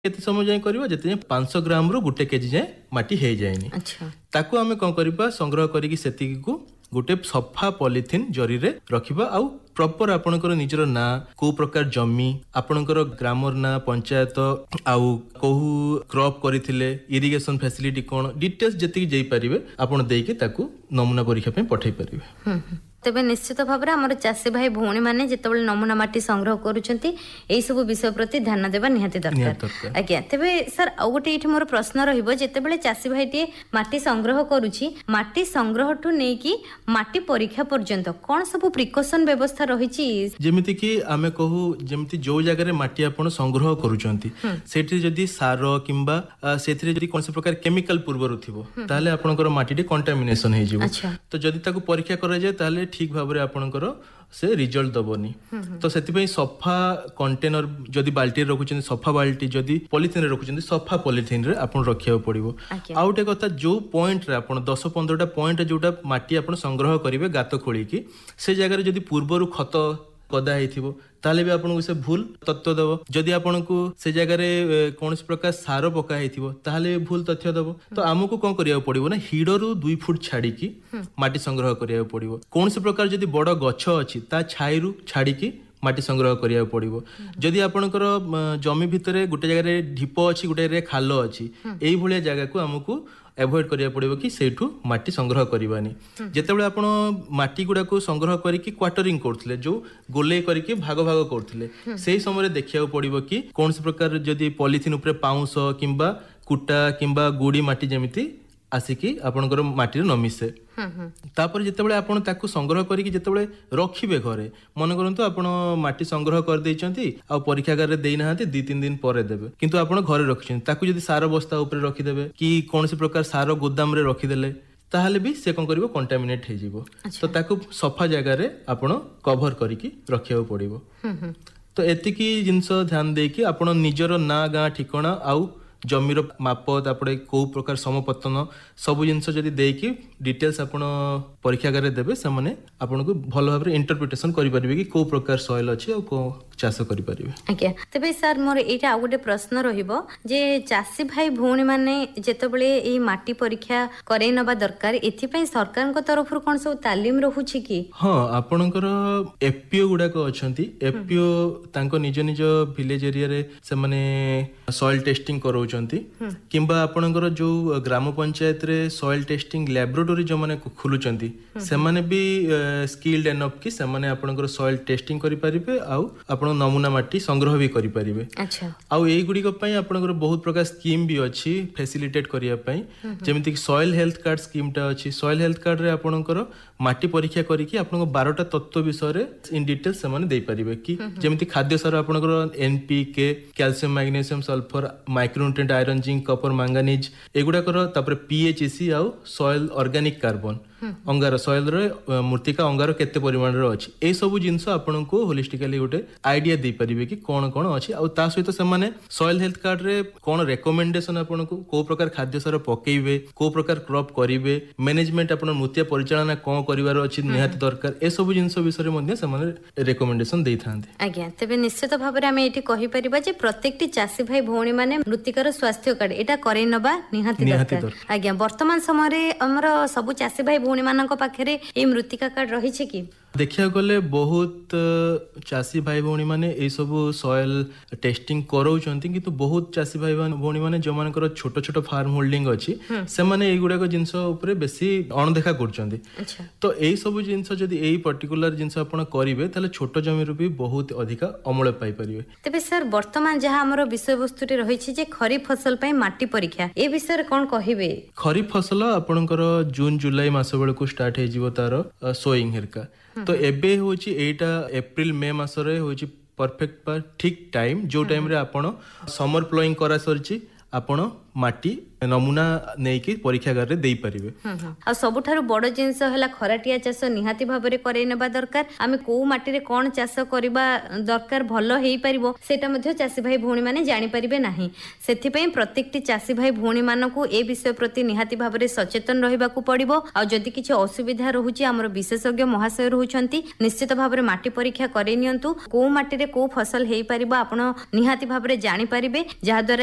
केते समय जाए करबा जते 500 ग्राम रो 1 केजी जाए माटी हे जाएनी। अच्छा ताकू आमे कोन करबा संग्रह करिकी सेतिकी को गोटे सफा पॉलिथिन जरी रे रखिबा आउ प्रॉपर आपनकर निजर ना को प्रकार जमी आपनकर ग्रामर ना पंचायत आउ कोहू क्रॉप करिथिले इरिगेशन फैसिलिटी कोन डिटेल्स जति जाई परिबे आपण देकी ताकू नमूना परीक्षा पे पठै परिबे। तेबे निश्चित भाव में आम चाषी भाई भौणी मैंने जिते नमूना माटी संग्रह करुँच सब विषय प्रति ध्यान देवा निहाती दरकार। आज्ञा तेबे सर आउ गोटे ये मोर प्रश्न रजिते चाषी भाई टे माटी संग्रह करुच्ची माटी संग्रह ठू नहीं माटी परीक्षा पर्यंत कौन सब प्रिकॉशन व्यवस्था रही जेमिति कि आमे कहू जेमिति जो जगह माटी आपण संग्रह करूचंती सेठी जदी सार किंबा सेथिरे जदी कोन से प्रकार केमिकल पूर्वरु थिबो ताले आपनकर माटी टे कंटामिनेशन हे जिवो। तो जदी ताको परीक्षा करा जाय ताले ठीक भाव में आपनकर से रिजल्ट दबनी। तो सेति सफा कंटेनर जदी बाल्टी रखुचंती सफा बाल्टी जदी पॉलिथिन रखुचंती सफा पॉलिथिन रे आपन रखिया पड़िबो। आउटे कथा जो पॉइंट रे आपन 10-15टा पॉइंट जोटा माटी आपन संग्रह करिवे गात खोली की से जगह रे जदी पूर्वरु खत कदा हेथिबो ताले भी आपन से भूल तथ्य देव। जदि आपन को से जगह रे कौन प्रकार सार पका हेथिबो ताले भूल तथ्य देव। तो आमको कौन करिया पड़िबो ना हिडरू 2 फुट छाड़ी की माटी संग्रह करिया पड़िबो। कौन से प्रकार जदि बड़ गछ अछि ता छाईरू छाड़ी की माटी संग्रह करिया पड़िबो। जदि आपनकर जमी भितरे गोटे जगह रे ढिप अछि गोटे रे खाल अछि एई भलिया जगह को हमकु एवॉइड करिया पड़िबो कि सेठू माटी संग्रह करबानी। जेतेबेले आपण माटी गुडा को संग्रह करिकि क्वार्टरिंग करथिले जो गोले करिकि भाग भाग करथिले सेही समय देखिया पड़िबो कि कोन से प्रकार जदि पॉलिथिन ऊपर पाउंस किंबा कुटा किंबा गुडी माटी जेमिति आसिकी आपनकर माटी रे न मिसे। तापर जेतेबेले आपण ताकू संग्रह करिकि जेतेबेले रखिबे घरे मन करंतु आपण माटी संग्रह कर दैचंती आ परीक्षागार रे देई नाहांती 2-3 दिन परे देबे किंतु आपण घरे रखिछन ताकू जदि सार बस्ता ऊपर रखि देबे कि कोनसी प्रकार सार गोदाम रे रखि देले ताहाले भी से कोन करिवो कंटामिनेट हे जिवो। तो ताकू सफा जगह रे आपण कवर करिकि रखियो पड़िबो। तो एतिकी जिंस ध्यान देकी आपण निजरो ना गा ठिकाना आउ जमीर माप तापड़े को प्रकार समपतन सब जिनस जदि देकी डिटेल्स आपण परीक्षागार देबे से माने आपण को भल भाव रे इंटरप्रिटेशन करि परिबे कि को प्रकार सॉइल अछि और को चाष करि परिबे। आज्ञा तबे सर मोर एटा आ गोटे प्रश्न रहिबो जे चाषी भाई भौणी माने जेतेबेले ए माटी परीक्षा करे नबा दरकार एथि पई सरकार को तरफ कोन सब तालीम रहुछि कि? हां आपनकर एफपीओ गुडा को अछंती एफपीओ तांको निज निज विलेज एरिया रे से माने सॉइल टेस्टिंग करो किंबा आपनकर जो ग्राम पंचायत रे सॉइल टेस्टिंग लैबोरेटरी जो माने खुलुचंती से माने भी स्किल्ड एनफ कि से माने आपनकर सॉइल टेस्टिंग करि परिबे आउ आपण नमूना माटी संग्रह भी करि परिबे। अच्छा आउ एई गुडी को पई आपनकर बहुत प्रकार स्कीम भी अछि फैसिलिटेट करिया पई जेमिति कि सॉइल हेल्थ कार्ड स्कीम टा अछि। सॉइल हेल्थ कार्ड रे आपनकर माटी परीक्षा करिकि आपनको 12टा तत्व विषय रे इन डिटेल से माने दे परिबे कि जेमिति खाद्य सार आपनकर NPK calcium magnesium sulphur micronutrient iron zinc copper manganese एगुडा कर तापर पीएचईसी आउ सॉइल ऑर्गेनिक कार्बन अंगार सॉइल रे मूर्तिका अंगार केते परिमाण रे अछि ए सब जिंस आपन को होलिस्टिकली गोटे आईडिया दे परिबे कि कोन कोन अछि आ ता सहित से माने सॉइल हेल्थ कार्ड रे कोन रिकमेंडेशन आपन को प्रकार खाद्य सार पकेइबे को प्रकार क्रॉप करिवे मैनेजमेंट आपन मूर्तिया परिचालना कोन करिवार अछि निहाती दरकार ए सब जिंस विषय रे मध्ये से माने रिकमेंडेशन देई थांते। आज्ञा तबे निश्चित भाव रे हम एठी कहि परिबा जे प्रत्येकटी चाषी भाई भौणी माने मृत्तिकार स्वास्थ्य कार्ड एटा करे नबा निहाती दरकार। आज्ञा वर्तमान समय रे हमर सब चाषी भाई भौणी मानक पाखरे ए मृत्तिका कार्ड रही छे कि? देखिया गले बहुत चाषी भाई भौणी माने ए सब सॉइल टेस्टिंग करौचंती किंतु बहुत चाषी भाई भौणी माने जो मानकर छोट छोट फार्म होल्डिंग अछि से माने ए गुडा को जिंस ऊपर बेसी अणदेखा करचंती। तो ए सब जिंस जदी ए पर्टिकुलर जिंस आपण करिवे ताले छोट जमी रु भी बहुत अधिक अमल पाई परिवे। तबे सर वर्तमान जहा हमर विषय वस्तु रे रही छे जे खरीफ फसल पई माटी परीक्षा ए विषय रे कोन कहिबे? खरीफ फसल आपणकर जून जुलाई मास बेल को स्टार्ट हे जीवो तार सोइंग हेरका। तो एबे होची एटा एप्रिल मे मास रे होची परफेक्ट पर ठीक टाइम जो टाइम रे आपण समर प्लोइंग करा सरची आपण माटी नमूना नेकी परीक्षागार रे देई परिबे। आ सबुठारु बड़ जिंस हला खराटिया चाष निहाती भाव रे करे नेबा दरकार। आमे को माटी रे कोन चाष करबा दरकार भलो हेई परिबो सेटा मध्ये चाषी भाई भौणी माने जानि परिबे नाही। सेथि पई प्रत्येकटी चाषी भाई भौणी मानकू ए विषय प्रति निहाती भाव रे सचेतन रहिबाकू पड़िबो। आ जदि किछि असुविधा रहुची हमर विशेषज्ञ महाशय रहुचंती निश्चित भाव रे माटी परीक्षा करे नियंतु को माटी रे को फसल हेई परिबो आपण निहाती भाव रे जानि परिबे जहा द्वारा